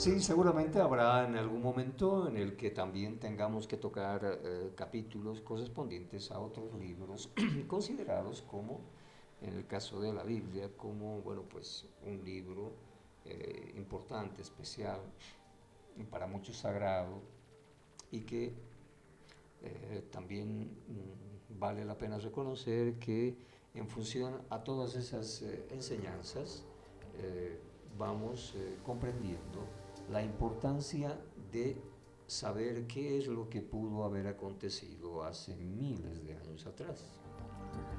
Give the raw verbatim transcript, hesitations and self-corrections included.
Sí, seguramente habrá en algún momento en el que también tengamos que tocar eh, capítulos correspondientes a otros libros considerados como, en el caso de la Biblia, como, bueno, pues un libro eh, importante, especial, y para muchos sagrado, y que eh, también mm, vale la pena reconocer que en función a todas esas eh, enseñanzas eh, vamos eh, comprendiendo la importancia de saber qué es lo que pudo haber acontecido hace miles de años atrás.